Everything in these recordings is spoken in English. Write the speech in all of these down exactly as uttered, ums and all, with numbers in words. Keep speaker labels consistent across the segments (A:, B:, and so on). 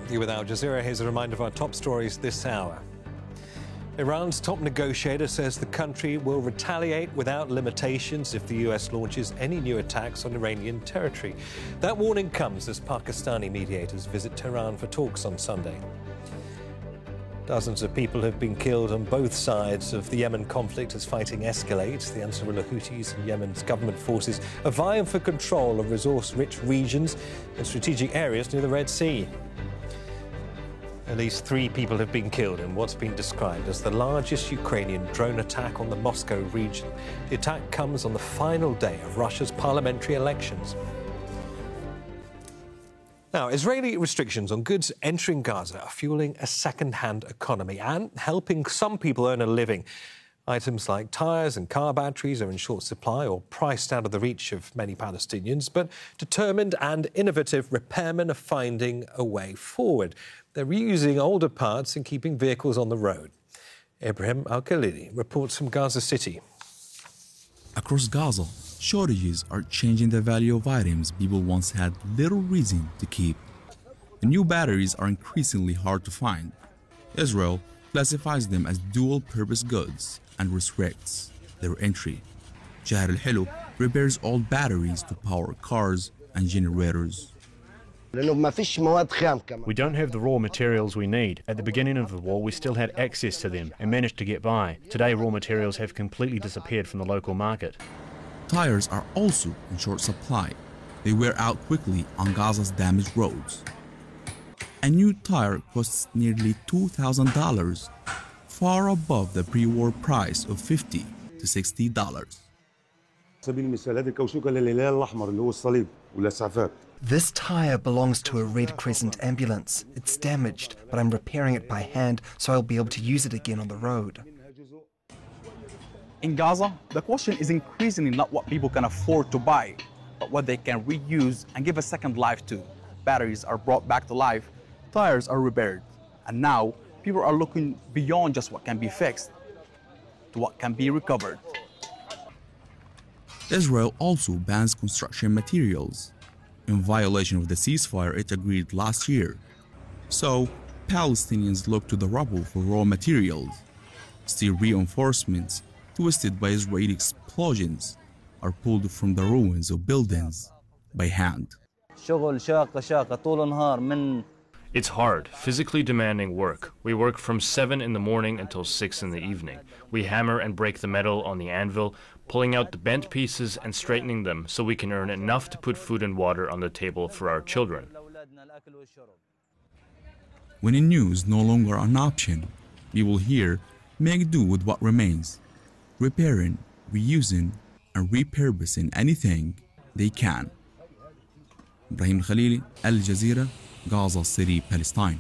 A: You're with Al Jazeera. Here's a reminder of our top stories this hour. Iran's top negotiator says the country will retaliate without limitations if the U S launches any new attacks on Iranian territory. That warning comes as Pakistani mediators visit Tehran for talks on Sunday. Dozens of people have been killed on both sides of the Yemen conflict as fighting escalates. The Ansarullah Houthis and Yemen's government forces are vying for control of resource-rich regions and strategic areas near the Red Sea. At least three people have been killed in what's been described as the largest Ukrainian drone attack on the Moscow region. The attack comes on the final day of Russia's parliamentary elections. Now, Israeli restrictions on goods entering Gaza are fueling a second-hand economy and helping some people earn a living. Items like tyres and car batteries are in short supply or priced out of the reach of many Palestinians, but determined and innovative repairmen are finding a way forward. They're reusing older parts and keeping vehicles on the road. Ibrahim Al-Khalili reports from Gaza City.
B: Across Gaza, shortages are changing the value of items people once had little reason to keep. The new batteries are increasingly hard to find. Israel classifies them as dual-purpose goods and restricts their entry. Jaher Al-Helu repairs old batteries to power cars and generators.
C: We don't have the raw materials we need. At the beginning of the war, we still had access to them and managed to get by. Today, raw materials have completely disappeared from the local market.
B: Tires are also in short supply. They wear out quickly on Gaza's damaged roads. A new tire costs nearly two thousand dollars, far above the pre-war price of fifty to sixty dollars.
D: This tire belongs to a Red Crescent ambulance. It's damaged, but I'm repairing it by hand so I'll be able to use it again on the road.
E: In Gaza, the question is increasingly not what people can afford to buy, but what they can reuse and give a second life to. Batteries are brought back to life, tires are repaired, and now people are looking beyond just what can be fixed to what can be recovered.
B: Israel also bans construction materials, in violation of the ceasefire it agreed last year. So, Palestinians look to the rubble for raw materials. Steel reinforcements, twisted by Israeli explosions, are pulled from the ruins of buildings by hand.
C: It's hard, physically demanding work. We work from seven in the morning until six in the evening. We hammer and break the metal on the anvil, pulling out the bent pieces and straightening them so we can earn enough to put food and water on the table for our children.
B: When a new is no longer an option, we will here make do with what remains, repairing, reusing, and repurposing anything they can. Ibrahim Khalili, Al Jazeera, Gaza City, Palestine.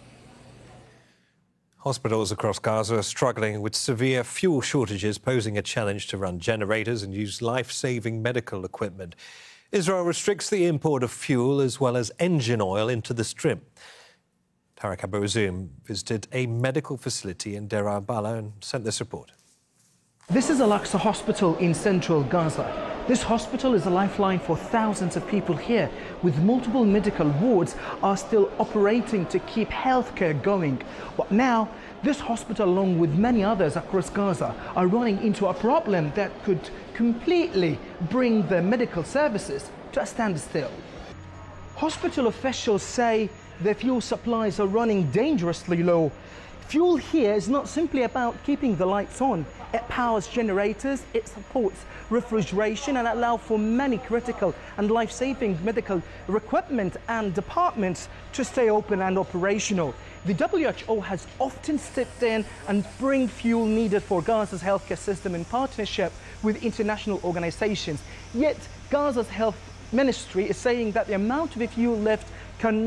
A: Hospitals across Gaza are struggling with severe fuel shortages, posing a challenge to run generators and use life-saving medical equipment. Israel restricts the import of fuel as well as engine oil into the Strip. Tarek Abu-Zoom visited a medical facility in Deir al-Balah and sent this report.
F: This is Al-Aqsa Hospital in central Gaza. This hospital is a lifeline for thousands of people here, with multiple medical wards are still operating to keep healthcare going. But now, this hospital, along with many others across Gaza, are running into a problem that could completely bring the medical services to a standstill. Hospital officials say the fuel supplies are running dangerously low. Fuel here is not simply about keeping the lights on. It powers generators, it supports refrigeration and allows for many critical and life-saving medical equipment and departments to stay open and operational. The W H O has often stepped in and bring fuel needed for Gaza's healthcare system in partnership with international organizations. Yet Gaza's health ministry is saying that the amount of fuel left can